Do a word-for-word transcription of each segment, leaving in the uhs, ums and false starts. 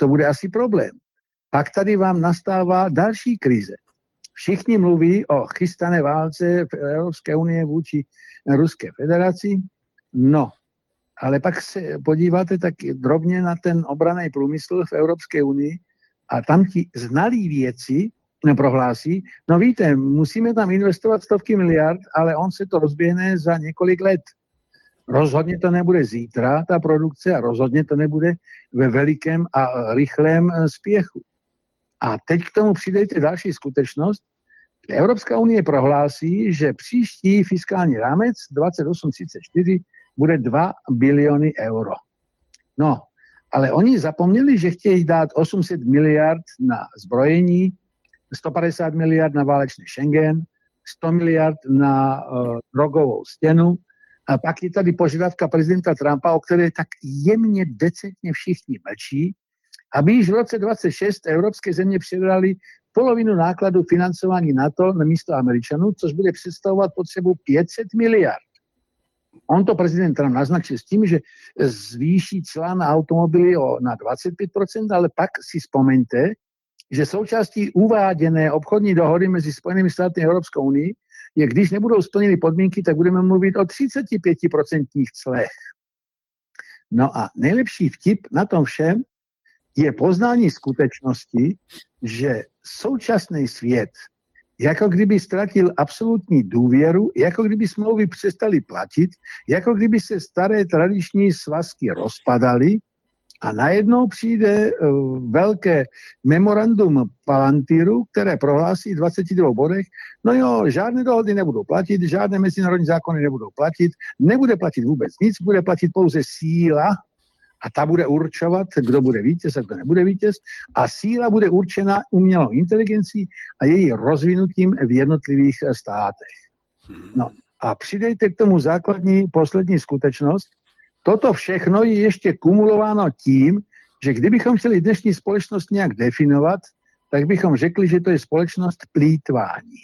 to bude asi problém. Pak tady vám nastává další krize. Všichni mluví o chystané válce v Evropské unie vůči Ruské federaci. No, ale pak se podíváte tak drobně na ten obranný průmysl v Evropské unii a tam ti znalí věci prohlásí, no víte, musíme tam investovat stovky miliard, ale on se to rozběhne za několik let. Rozhodně to nebude zítra, ta produkce, a rozhodně to nebude ve velikém a rychlém spěchu. A teď k tomu přidejte další skutečnost. Evropská unie prohlásí, že příští fiskální rámec dvacet osm třicet čtyři bude dva biliony euro. No, ale oni zapomněli, že chtějí dát osm set miliard na zbrojení, sto padesát miliard na válečný Schengen, sto miliard na uh, drogovou stěnu. A pak je tady požadavka prezidenta Trumpa, o které tak jemně, decentně všichni mlčí, aby již v roce dvacet šest evropské země předali polovinu nákladu financování NATO na místo Američanů, což bude představovat potřebu pět set miliard. On to prezident Trump naznačil s tím, že zvýší cla na automobily o, na dvacet pět procent, ale pak si vzpomeňte, že součástí uváděné obchodní dohody mezi Spojenými státy a Evropskou unii je, když nebudou splněny podmínky, tak budeme mluvit o třicet pět procent clech. No a nejlepší vtip na tom všem je poznání skutečnosti, že současný svět jako kdyby ztratil absolutní důvěru, jako kdyby smlouvy přestaly platit, jako kdyby se staré tradiční svazky rozpadaly a najednou přijde uh, velké memorandum Palantíru, které prohlásí v dvaceti dvou bodech, no jo, žádné dohody nebudou platit, žádné mezinárodní zákony nebudou platit, nebude platit vůbec nic, bude platit pouze síla, a ta bude určovat, kdo bude vítěz a kdo nebude vítěz. A síla bude určena umělou inteligencí a její rozvinutím v jednotlivých státech. No a přidejte k tomu základní poslední skutečnost. Toto všechno je ještě kumulováno tím, že kdybychom chtěli dnešní společnost nějak definovat, tak bychom řekli, že to je společnost plýtvání.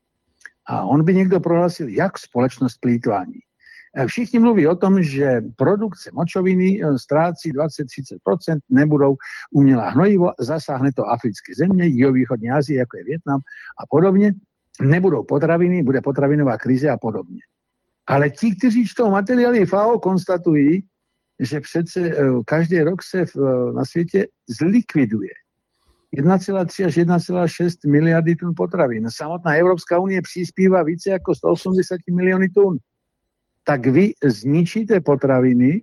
A on by někdo prohlásil, jak společnost plýtvání. Všichni mluví o tom, že produkce močoviny ztrácí dvacet až třicet procent, nebudou umělá hnojivo, zasáhne to africké země, jihovýchodní Asie, jako je Vietnam a podobně, nebudou potraviny, bude potravinová krize a podobně. Ale ti, kteří čtou materiály F A O, konstatují, že přece každý rok se na světě zlikviduje jedna celá tři až jedna celá šest miliardy tun potravin. Samotná Evropská unie přispívá více jako sto osmdesát miliony tun. Tak vy zničíte potraviny,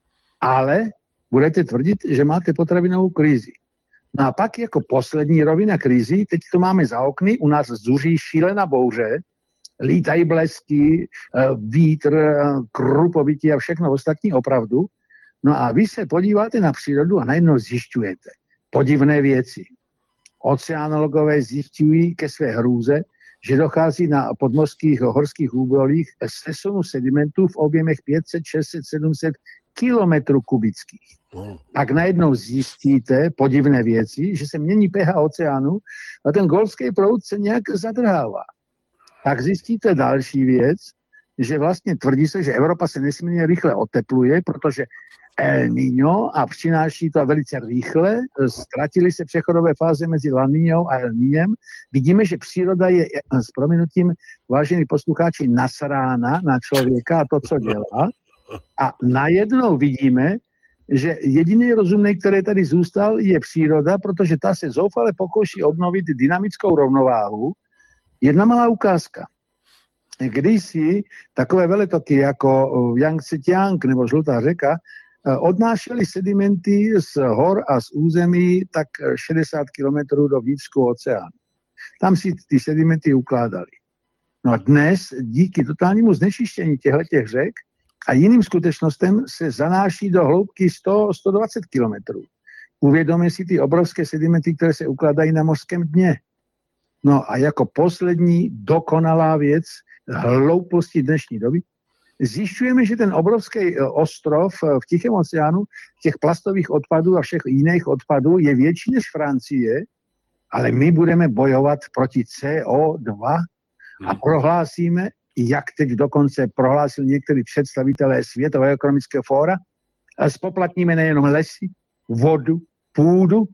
ale budete tvrdit, že máte potravinovou krizi. No a pak jako poslední rovina krizi, teď to máme za okny, u nás zuří šílená bouře, lítají blesky, vítr, krupovití a všechno ostatní opravdu. No a vy se podíváte na přírodu a najednou zjišťujete podivné věci. Oceanologové zjišťují ke své hrůze, že dochází na podmořských horských údolích sesunu sedimentů v objemech pět set, šest set, sedm set kilometrů kubických. Pak najednou zjistíte podivné věci, že se mění pH oceánu a ten golfský proud se nějak zadrhává. Pak zjistíte další věc, že vlastně tvrdí se, že Evropa se nesmírně rychle otepluje, protože El Niño a přináší to velice rychle, ztratily se přechodové fáze mezi La Niñou a El Niñem. Vidíme, že příroda je s prominutím, vážení posluchači, nasrána na člověka a to, co dělá. A najednou vidíme, že jediný rozumný, který tady zůstal, je příroda, protože ta se zoufale pokouší obnovit dynamickou rovnováhu. Jedna malá ukázka. Kdysi takové veletoky jako Yangtze-Kiang nebo Žlutá řeka odnášely sedimenty z hor a z území tak šedesát kilometrů do vnitřku oceánu. Tam si ty sedimenty ukládali. No a dnes díky totálnímu znečištění těchto řek a jiným skutečnostem se zanáší do hloubky sto až sto dvacet kilometrů. Uvědomí si ty obrovské sedimenty, které se ukládají na mořském dně. No a jako poslední dokonalá věc hlouposti dnešní doby, zjišťujeme, že ten obrovský ostrov v Tichém oceánu těch plastových odpadů a všech jiných odpadů je větší než Francie, ale my budeme bojovat proti C O dva a prohlásíme, jak teď dokonce prohlásil některý představitelé Světového ekonomického fóra, a spoplatníme nejenom lesy, vodu, půdu,